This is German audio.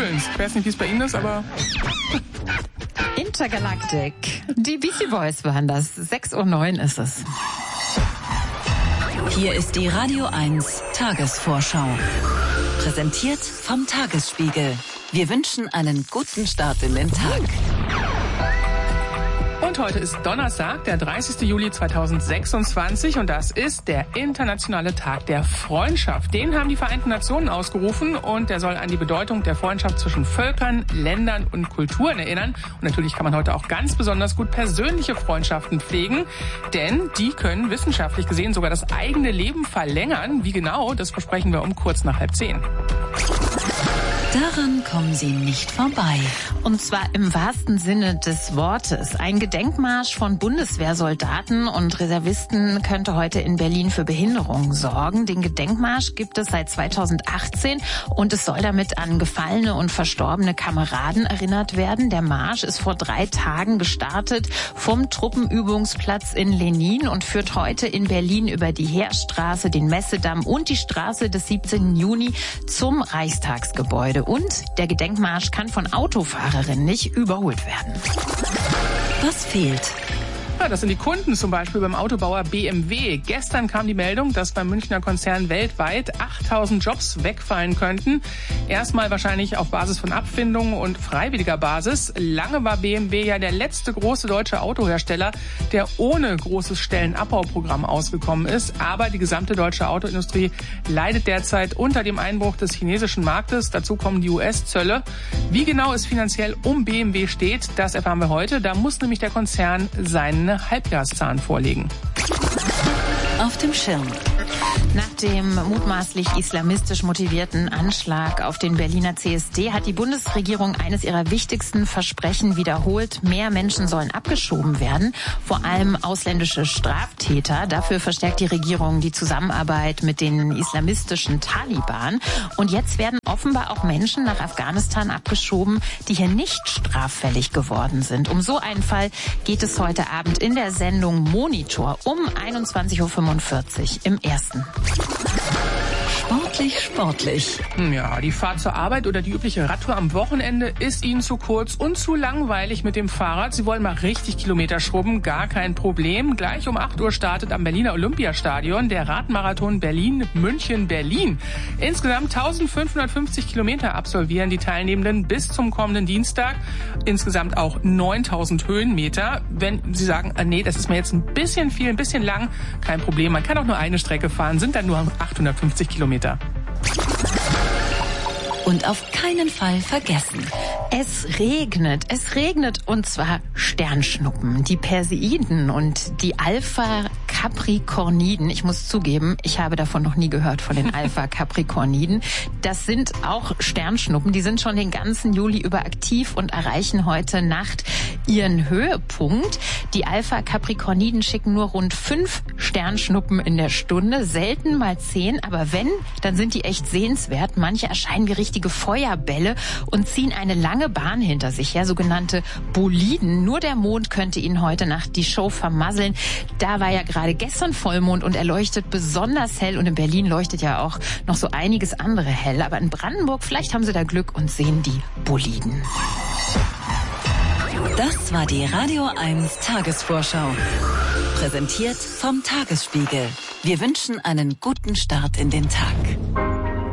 Kölns. Ich weiß nicht, wie es bei Ihnen ist, aber... Intergalactic. Die Beastie Boys waren das. 6:09 Uhr ist es. Hier ist die Radio 1 Tagesvorschau. Präsentiert vom Tagesspiegel. Wir wünschen einen guten Start in den Tag. Und heute ist Donnerstag, der 30. Juli 2026 und das ist der internationale Tag der Freundschaft. Den haben die Vereinten Nationen ausgerufen und der soll an die Bedeutung der Freundschaft zwischen Völkern, Ländern und Kulturen erinnern. Und natürlich kann man heute auch ganz besonders gut persönliche Freundschaften pflegen, denn die können wissenschaftlich gesehen sogar das eigene Leben verlängern. Wie genau, das besprechen wir um kurz nach 9:30. Daran kommen Sie nicht vorbei. Und zwar im wahrsten Sinne des Wortes. Ein Gedenkmarsch von Bundeswehrsoldaten und Reservisten könnte heute in Berlin für Behinderungen sorgen. Den Gedenkmarsch gibt es seit 2018 und es soll damit an gefallene und verstorbene Kameraden erinnert werden. Der Marsch ist vor 3 Tagen gestartet vom Truppenübungsplatz in Lenin und führt heute in Berlin über die Heerstraße, den Messedamm und die Straße des 17. Juni zum Reichstagsgebäude. Und der Gedenkmarsch kann von Autofahrerinnen nicht überholt werden. Was fehlt? Ja, das sind die Kunden, zum Beispiel beim Autobauer BMW. Gestern kam die Meldung, dass beim Münchner Konzern weltweit 8.000 Jobs wegfallen könnten. Erstmal wahrscheinlich auf Basis von Abfindungen und freiwilliger Basis. Lange war BMW ja der letzte große deutsche Autohersteller, der ohne großes Stellenabbauprogramm ausgekommen ist. Aber die gesamte deutsche Autoindustrie leidet derzeit unter dem Einbruch des chinesischen Marktes. Dazu kommen die US-Zölle. Wie genau es finanziell um BMW steht, das erfahren wir heute. Da muss nämlich der Konzern seinen Halbjahreszahlen vorlegen. Auf dem Schirm. Nach dem mutmaßlich islamistisch motivierten Anschlag auf den Berliner CSD hat die Bundesregierung eines ihrer wichtigsten Versprechen wiederholt. Mehr Menschen sollen abgeschoben werden, vor allem ausländische Straftäter. Dafür verstärkt die Regierung die Zusammenarbeit mit den islamistischen Taliban. Und jetzt werden offenbar auch Menschen nach Afghanistan abgeschoben, die hier nicht straffällig geworden sind. Um so einen Fall geht es heute Abend in der Sendung Monitor um 21:45 Uhr im Ersten. Sportlich. Ja, die Fahrt zur Arbeit oder die übliche Radtour am Wochenende ist Ihnen zu kurz und zu langweilig mit dem Fahrrad. Sie wollen mal richtig Kilometer schrubben, gar kein Problem. Gleich um 8 Uhr startet am Berliner Olympiastadion der Radmarathon Berlin-München-Berlin. Insgesamt 1550 Kilometer absolvieren die Teilnehmenden bis zum kommenden Dienstag. Insgesamt auch 9000 Höhenmeter. Wenn Sie sagen, nee, das ist mir jetzt ein bisschen viel, ein bisschen lang, kein Problem. Man kann auch nur eine Strecke fahren, sind dann nur 850 Kilometer. Und auf keinen Fall vergessen. Es regnet und zwar Sternschnuppen. Die Perseiden und die Alpha-Capricorniden. Ich muss zugeben, ich habe davon noch nie gehört, von den Alpha-Capricorniden. Das sind auch Sternschnuppen. Die sind schon den ganzen Juli über aktiv und erreichen heute Nacht ihren Höhepunkt. Die Alpha-Capricorniden schicken nur rund 5 Sternschnuppen in der Stunde. Selten mal 10, aber wenn, dann sind die echt sehenswert. Manche erscheinen wie richtige Feuerbälle und ziehen eine lange Bahn hinter sich her, sogenannte Boliden. Nur der Mond könnte ihnen heute Nacht die Show vermasseln. Da war ja gerade gestern Vollmond und er leuchtet besonders hell und in Berlin leuchtet ja auch noch so einiges andere hell. Aber in Brandenburg, vielleicht haben sie da Glück und sehen die Boliden. Das war die Radio 1 Tagesvorschau. Präsentiert vom Tagesspiegel. Wir wünschen einen guten Start in den Tag.